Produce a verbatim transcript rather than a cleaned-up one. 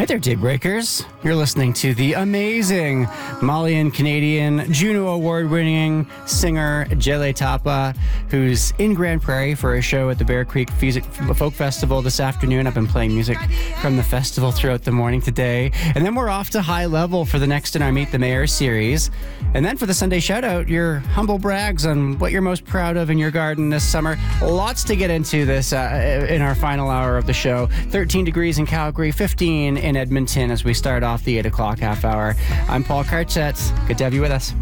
Hi there, Daybreakers. You're listening to the amazing Malian Canadian Juno Award-winning singer Jele Tapa, who's in Grand Prairie for a show at the Bear Creek Music Folk Festival this afternoon. I've been playing music from the festival throughout the morning today. And then we're off to High Level for the next in our Meet the Mayor series. And then for the Sunday Shoutout, your humble brags on what you're most proud of in your garden this summer. Lots to get into this uh, in our final hour of the show. thirteen degrees in Calgary, fifteen in Edmonton as we start off the eight o'clock half hour. I'm Paul Karchet. Good to have you with us.